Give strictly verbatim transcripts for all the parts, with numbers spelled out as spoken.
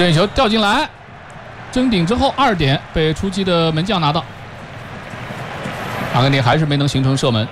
任意球掉进来，争顶之后二点被出击的门将拿到。阿根廷还是没能形成射门。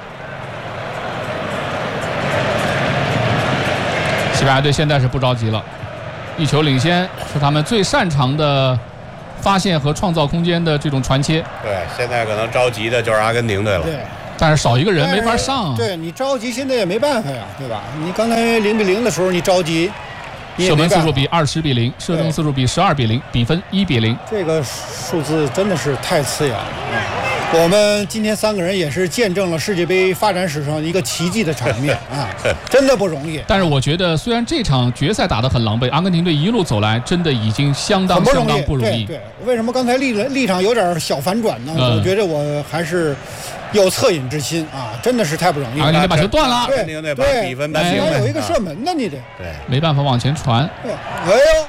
西班牙队现在是不着急了，一球领先是他们最擅长的发现和创造空间的这种传切。 对，现在可能着急的就是阿根廷队了。 对， 但是少一个人没法上、啊。 对你着急，现在也没办法呀，对吧？你刚才零比零的时候你着急，你射门次数比二十比零，射正次数比十二比零，比分一比零。 这个数字真的是太刺眼了啊！我们今天三个人也是见证了世界杯发展史上一个奇迹的场面啊，真的不容易。 但是我觉得，虽然这场决赛打得很狼狈，阿根廷队一路走来真的已经相当相当不容易。 对，对为什么刚才立立场有点小反转呢？嗯、我觉得我还是有恻隐之心啊，真的是太不容易了。 阿根廷队把球断了， 对对对，比分扳平。 还有一个射门呢，你得对， 没办法往前传。 对，哎呦，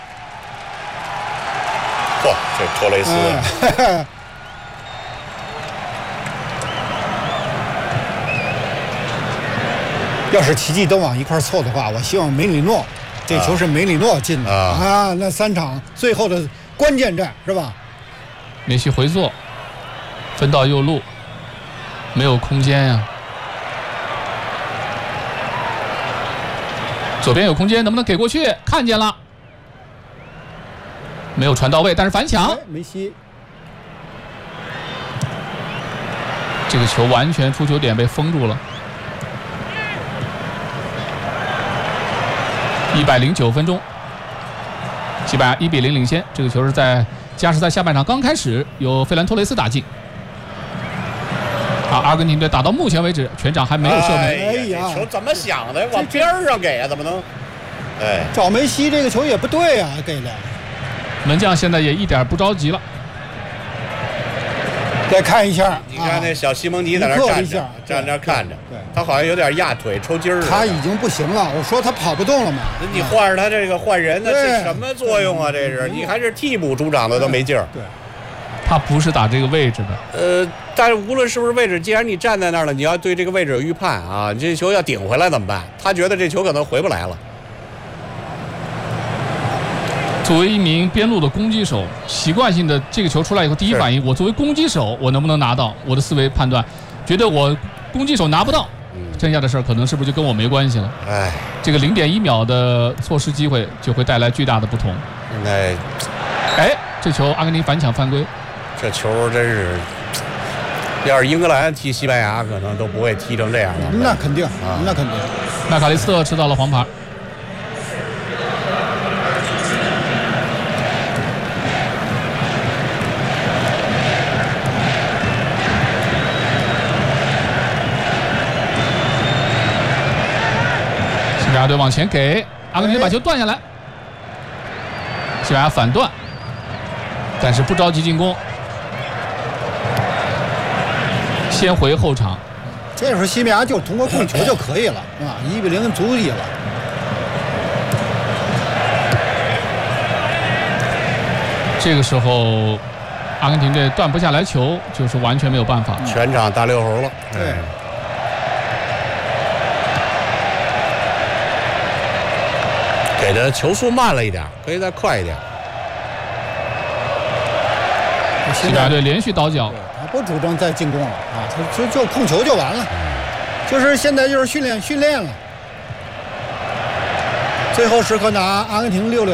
嚯，这托雷斯。 哎要是奇迹都往一块凑的话，我希望梅里诺，这球是梅里诺进的 啊, 啊！那三场最后的关键战是吧？ 梅西回做，分到右路，没有空间呀、啊。左边有空间，能不能给过去？看见了，没有传到位，但是反抢。 梅西， 这个球完全出球点被封住了。一百零九分钟，西班牙一比零领先。这个球是在加时赛下半场刚开始，由费兰托雷斯打进。啊，阿根廷队打到目前为止全场还没有射门。 哎呀，这球怎么想的？往边上给啊？怎么能？哎， 找梅西这个球也不对啊，给的。 门将现在也一点不着急了。 再看一下， 你看那小西蒙尼在那站着，站那看着， 对， 他好像有点压腿抽筋儿。 他已经不行了，我说他跑不动了嘛。 你换着他这个换人呢，这什么作用啊？这是你还是替补出场的都没劲儿。 对， 他不是打这个位置的。 呃，但是无论是不是位置，既然你站在那儿了，你要对这个位置有预判啊。你这球要顶回来怎么办？他觉得这球可能回不来了。 作为一名边路的攻击手，习惯性的这个球出来以后，第一反应，我作为攻击手，我能不能拿到？我的思维判断，觉得我攻击手拿不到，剩下的事儿可能是不是就跟我没关系了？ 哎， 这个零点一秒的错失机会就会带来巨大的不同。 现在， 哎，这球阿根廷反抢犯规， 这球真是，要是英格兰踢西班牙，可能都不会踢成这样了。 那肯定啊，那肯定。 麦卡利斯特吃到了黄牌。西班牙队往前给，阿根廷把球断下来，西班牙反断，但是不着急进攻，先回后场。 这时候西班牙就通过控球就可以了啊，一比零足矣了。 这个时候，阿根廷队断不下来球，就是完全没有办法。 全场大溜猴了。 对。 给的球速慢了一点，可以再快一点。 西班牙队连续倒脚， 他不主张再进攻了啊，他就就控球就完了，就是现在就是训练训练了。最后时刻拿阿根廷溜溜，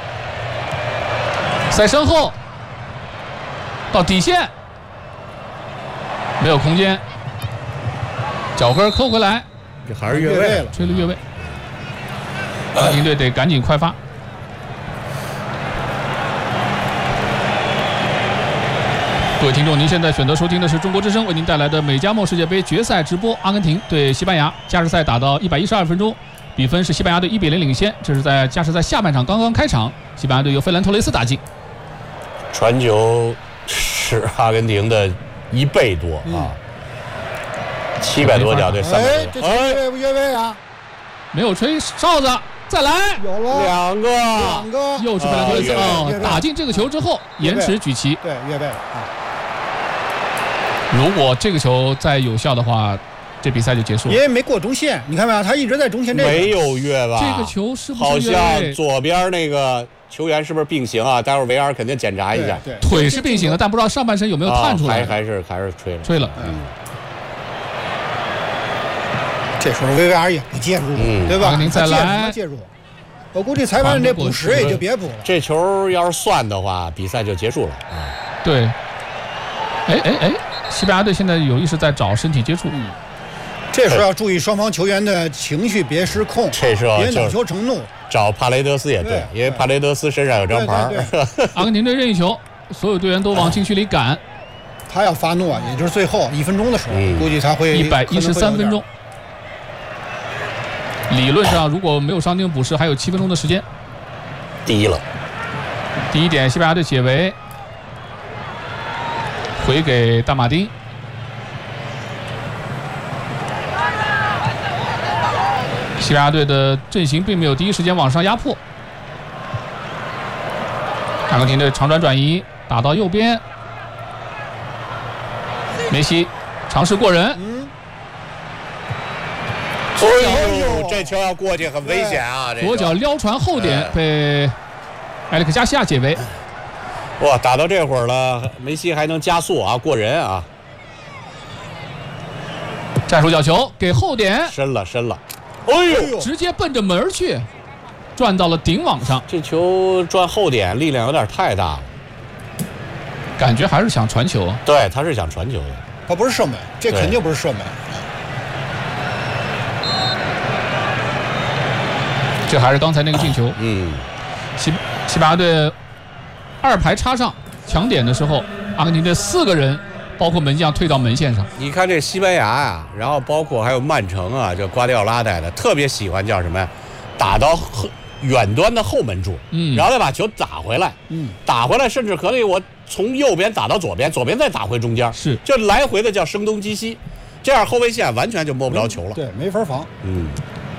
在身后到底线，没有空间，脚跟抠回来， 这还是越位了， 吹了越位。阿根廷队得赶紧快发。各位听众，您现在选择收听的是中国之声为您带来的美加墨世界杯决赛直播。阿根廷对西班牙，加时赛打到一百一十二分钟，比分是西班牙队一比零领先。这是在加时赛下半场刚刚开场，西班牙队由费兰托雷斯打进， 传球是阿根廷的一倍多啊，七百多脚对三百多。 哎，这越位不越位啊？ 没有吹哨子。再来， 有了两个， 两个， 又是费兰托雷斯哦，打进这个球之后延迟举旗， 对，越位啊。 如果这个球再有效的话，这比赛就结束了。 因为没过中线，你看没有？他一直在中线这边。 没有越吧？ 这个球是不是好越位？ 像左边那个球员是不是并行啊？待会儿 V R 肯定检查一下。 对， 腿是并行的，但不知道上半身有没有探出来。 还还是还是吹了， 吹了。 嗯。 这时候 V R 也不介入， 嗯、 对吧？ 您再来介入。我估计裁判这补时也就别补了。 这球要是算的话，比赛就结束了啊。 对。哎哎哎，西班牙队现在有意识在找身体接触。 嗯。这时候要注意双方球员的情绪别失控， 这时候别恼羞成怒。 找帕雷德斯也对，因为帕雷德斯身上有张牌。 阿根廷队任意球，所有队员都往禁区里赶。 他要发怒啊，也就是最后一分钟的时候， 嗯、 估计他会一百一十三分钟。理论上，如果没有伤停补时，还有七分钟的时间。 第一了。 第一点，西班牙队解围，回给大马丁。西班牙队的阵型并没有第一时间往上压迫。阿根廷队长传转移，打到右边，梅西尝试过人。 嗯。 哎呦，这球要过去很危险啊！ 左脚撩传后点被埃里克加西亚解围。 哇，打到这会儿了，梅西还能加速啊，过人啊！ 战术角球给后点， 深了深了。哎呦， 直接奔着门去，转到了顶网上。 这球转后点，力量有点太大了， 感觉还是想传球。 对，他是想传球的， 他不是射门，这肯定不是射门。 这还是刚才那个进球。 嗯， 西西班牙队二排插上抢点的时候，阿根廷队四个人，包括门将退到门线上。 你看这西班牙呀、啊，然后包括还有曼城啊，这瓜迪奥拉带的，特别喜欢叫什么呀？打到远端的后门柱， 嗯， 然后再把球打回来， 嗯， 打回来，甚至可以我从右边打到左边，左边再打回中间， 是， 就来回的叫声东击西，这样后卫线完全就摸不着球了， 对，没法防， 嗯。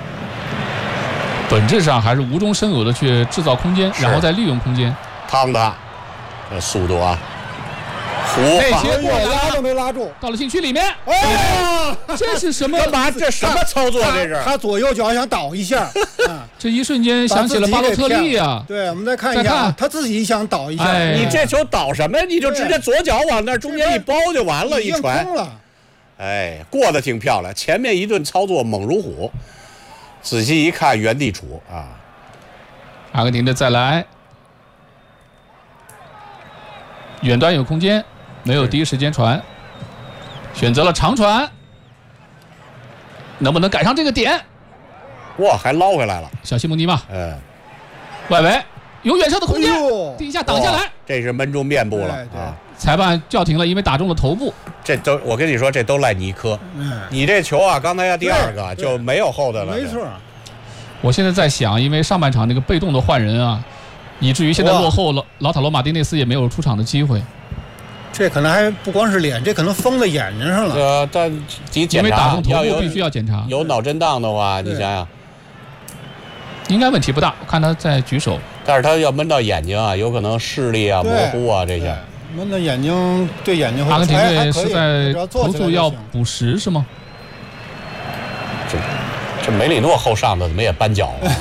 本质上还是无中生有的去制造空间，然后再利用空间。 汤他，这速度啊！胡那些过拉都没拉住， 到了禁区里面。 哎呀， 这是什么？ 干嘛？这什么操作？这是他左右脚想倒一下， 啊、这一瞬间想起了巴洛特利啊！ 对，我们再看一下，他自己想倒一下。 哎、 你这球倒什么呀？你就直接左脚往那中间一包就完了，一传。哎，过得挺漂亮，前面一顿操作猛如虎。仔细一看，原地杵啊！ 阿根廷的再来，远端有空间，没有第一时间传，选择了长传，能不能赶上这个点？ 哇，还捞回来了！ 小西蒙尼嘛， 嗯， 外围有远射的空间，第一下挡下来， 这是闷住面部了啊！ 裁判叫停了，因为打中了头部。 这都我跟你说，这都赖尼科。嗯，你这球啊，刚才要第二个就没有后的了。 没错。 我现在在想，因为上半场那个被动的换人啊，以至于现在落后了，老塔罗马丁内斯也没有出场的机会。 这可能还不光是脸，这可能封在眼睛上了。 呃，但你检查， 因为打中头部必须要检查。 有脑震荡的话，你想想， 应该问题不大。看他在举手， 但是他要闷到眼睛啊，有可能视力啊、模糊啊这些。 闷到眼睛对眼睛会。 阿根廷队是在投诉要补时是吗？ 这这梅里诺后上的怎么也扳脚了？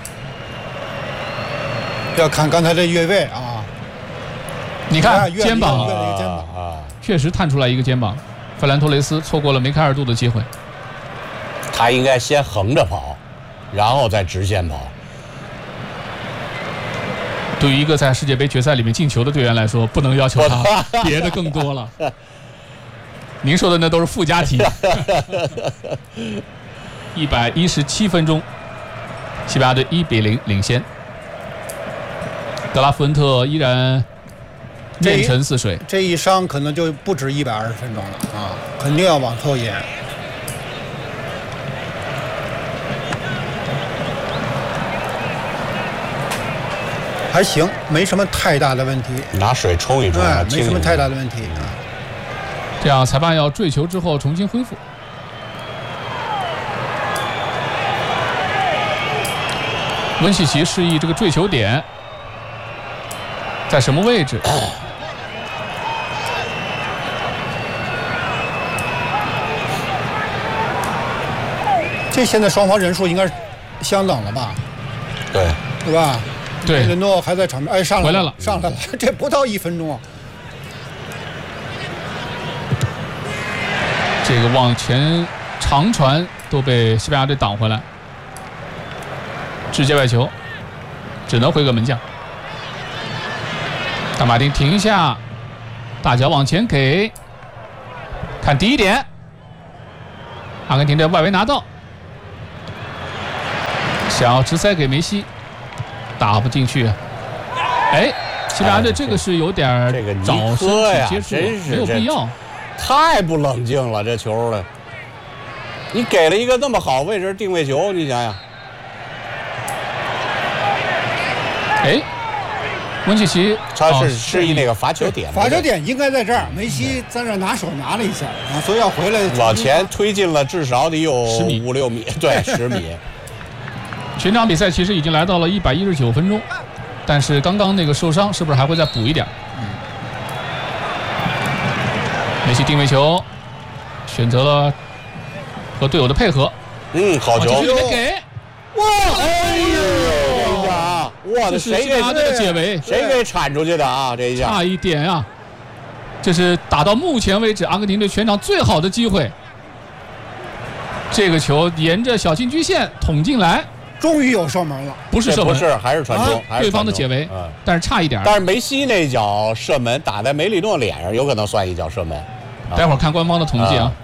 要看刚才这越位啊！ 你看肩膀啊， 确实探出来一个肩膀，费兰托雷斯错过了梅开二度的机会。 他应该先横着跑，然后再直线跑。 对于一个在世界杯决赛里面进球的队员来说，不能要求他别的更多了。您说的那都是附加题。一百一十七分钟，西班牙队一比零领先。德拉福恩特依然面沉似水， 这一伤可能就不止一百二十分钟了啊，肯定要往后延。还行，没什么太大的问题。 拿水冲一冲， 哎，没什么太大的问题啊。 这样，裁判要坠球之后重新恢复。温契奇示意这个坠球点在什么位置？这现在双方人数应该是相等了吧？ 对， 对吧？ 对， 梅伦诺还在场边，哎，上来回来了， 上来了，这不到一分钟啊。 这个往前长传都被西班牙队挡回来，直接外球，只能回个门将。大马丁停下，大脚往前给，看第一点，阿根廷的外围拿到，想要直塞给梅西，打不进去。哎，西班牙队这个是有点找身体接触，没有必要。 太不冷静了，这球了！你给了一个那么好位置定位球，你想想。 哎，温契奇他是示意那个罚球点， 罚球点应该在这儿。梅西在这拿手拿了一下啊，所以要回来往前推进了至少得有五六米，对，十米。 全场比赛其实已经来到了一百一十九分钟，但是刚刚那个受伤是不是还会再补一点？梅西定位球，选择了和队友的配合。 嗯，好球！ 给， 哇！哎呦，这一下啊，哇，这谁给这个解围？ 谁给铲出去的啊？这一下差一点啊！这是打到目前为止阿根廷队全场最好的机会。这个球沿着小禁区线捅进来， 终于有射门了。 不是射门，不是，还是传中， 啊、对方的解围，嗯，但是差一点。 但是梅西那一脚射门打在梅里诺脸上，有可能算一脚射门。 待会儿看官方的统计啊。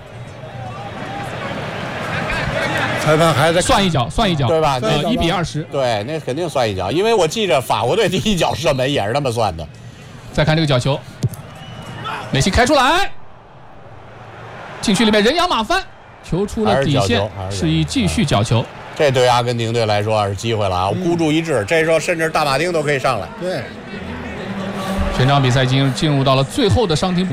裁判还在算一脚，算一脚， 对吧？ 呃，一比二十， 对，那肯定算一脚，因为我记着法国队第一脚射门也是那么算的。 再看这个角球，梅西开出来，禁区里面人仰马翻，球出了底线，示意继续角球。 这对阿根廷队来说是机会了啊！孤注一掷，这时候甚至大马丁都可以上来。 对， 全场比赛已经进入到了最后的伤停补